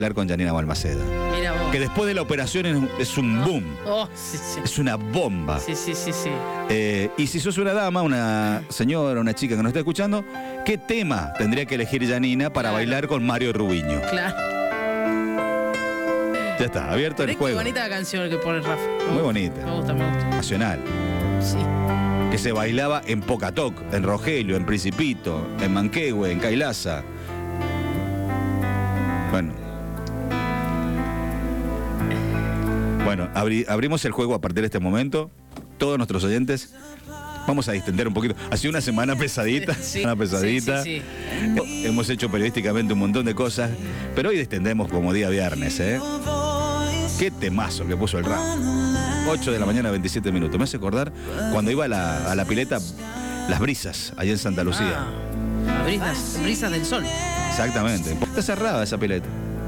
hablar con Yanina Balmaceda. Mira vos. Que después de la operación es un boom. Oh, sí, sí. Es una bomba. Sí, sí, sí, sí. Y si sos una dama, una señora, una chica que nos está escuchando, ¿qué tema tendría que elegir Yanina para bailar con Mario Rubiño? Claro. Ya está, abierto el juego. Qué bonita la canción que pone Rafa. Muy bonita. Me gusta, me gusta. Nacional. Sí. Que se bailaba en Pocatoc, en Rogelio, en Principito, en Manquehue, en Cailasa. Bueno, abrimos el juego a partir de este momento. Todos nuestros oyentes, vamos a distender un poquito. Ha sido una semana pesadita, Sí, una pesadita. sí, sí, sí. Hemos hecho periodísticamente un montón de cosas, pero hoy distendemos como día viernes, ¿eh? Qué temazo que puso el rap. 8 de la mañana, 27 minutos. Me hace acordar cuando iba a la pileta Las Brisas, allá en Santa Lucía. Brisas del sol. Exactamente. Está cerrada esa pileta.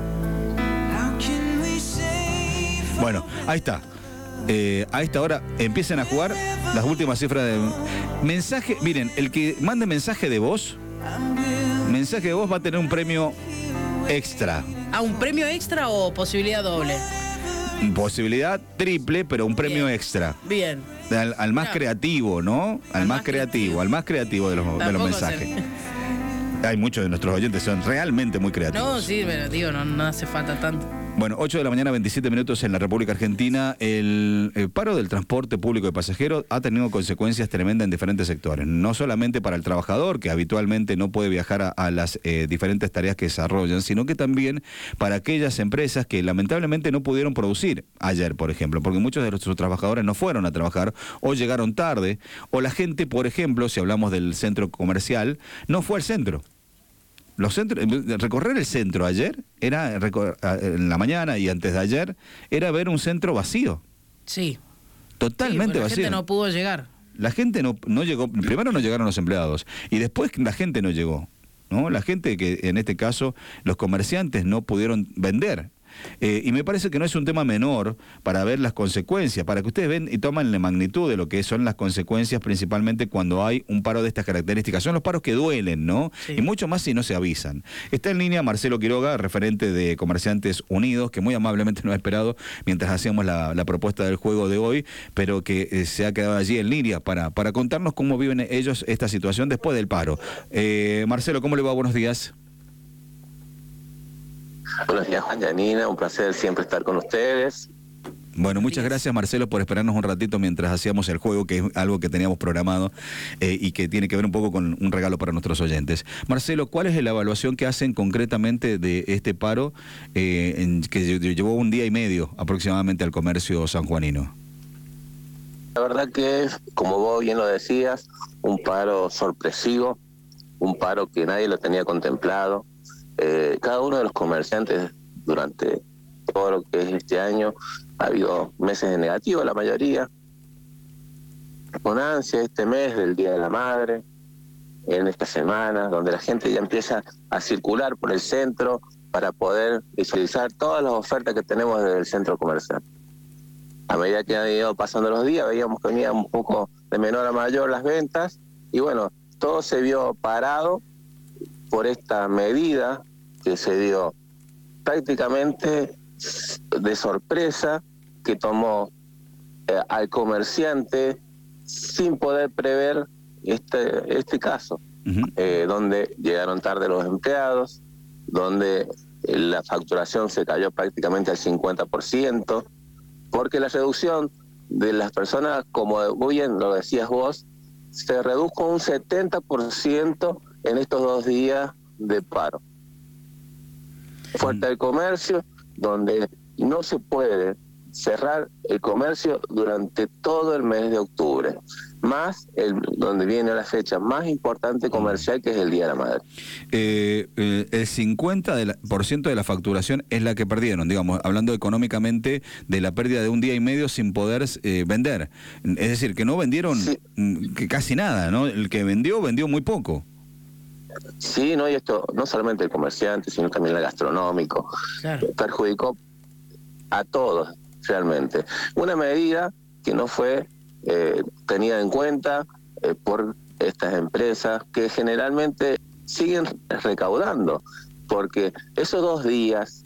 Bueno, ahí está. A esta hora empiezan a jugar las últimas cifras de mensaje. Miren, el que mande mensaje de voz va a tener un premio extra. ¿A un premio extra o posibilidad doble? Posibilidad triple, pero un premio extra. Bien. Al más creativo, ¿no? Al más creativo de los mensajes. Hay muchos de nuestros oyentes que son realmente muy creativos. No, sí, pero digo, no hace falta tanto. Bueno, 8 de la mañana, 27 minutos en la República Argentina. El paro del transporte público de pasajeros ha tenido consecuencias tremendas en diferentes sectores. No solamente para el trabajador, que habitualmente no puede viajar a las diferentes tareas que desarrollan, sino que también para aquellas empresas que lamentablemente no pudieron producir ayer, por ejemplo, porque muchos de nuestros trabajadores no fueron a trabajar o llegaron tarde, o la gente, por ejemplo, si hablamos del centro comercial, no fue al centro. Los centros, recorrer el centro ayer, era en la mañana y antes de ayer, era ver un centro vacío. Sí. Totalmente vacío. La gente no pudo llegar. La gente no llegó, primero no llegaron los empleados, y después la gente no llegó, ¿no? La gente que, en este caso, los comerciantes no pudieron vender. Y me parece que no es un tema menor para ver las consecuencias, para que ustedes ven y toman la magnitud de lo que son las consecuencias, principalmente cuando hay un paro de estas características. Son los paros que duelen, ¿no? Sí. Y mucho más si no se avisan. Está en línea Marcelo Quiroga, referente de Comerciantes Unidos, que muy amablemente nos ha esperado mientras hacíamos la propuesta del juego de hoy, pero que se ha quedado allí en línea para contarnos cómo viven ellos esta situación después del paro. Marcelo, ¿cómo le va? Buenos días. Buenos días, Juan, Yanina, un placer siempre estar con ustedes. Bueno, muchas gracias, Marcelo, por esperarnos un ratito mientras hacíamos el juego, que es algo que teníamos programado y que tiene que ver un poco con un regalo para nuestros oyentes. Marcelo, ¿cuál es la evaluación que hacen concretamente de este paro que llevó un día y medio aproximadamente al comercio sanjuanino? La verdad que es, como vos bien lo decías, un paro sorpresivo, un paro que nadie lo tenía contemplado. Cada uno de los comerciantes durante todo lo que es este año ha habido meses de negativo, la mayoría con ansia este mes del Día de la Madre, en esta semana donde la gente ya empieza a circular por el centro para poder visualizar todas las ofertas que tenemos desde el centro comercial. A medida que han ido pasando los días veíamos que venía un poco de menor a mayor las ventas y bueno, todo se vio parado por esta medida que se dio prácticamente de sorpresa, que tomó al comerciante sin poder prever este caso, donde llegaron tarde los empleados, donde la facturación se cayó prácticamente al 50%, porque la reducción de las personas, como muy bien lo decías vos, se redujo un 70% en estos 2 días de paro. Fuerte el comercio, donde no se puede cerrar el comercio durante todo el mes de octubre, más donde viene la fecha más importante comercial, que es el Día de la Madre. El 50% de la facturación es la que perdieron, digamos, hablando económicamente de la pérdida de un día y medio sin poder vender. Es decir, que no vendieron que casi nada, ¿no? El que vendió muy poco. Sí, no, y esto no solamente el comerciante, sino también el gastronómico. Claro. Perjudicó a todos, realmente. Una medida que no fue tenida en cuenta por estas empresas que generalmente siguen recaudando, porque esos 2 días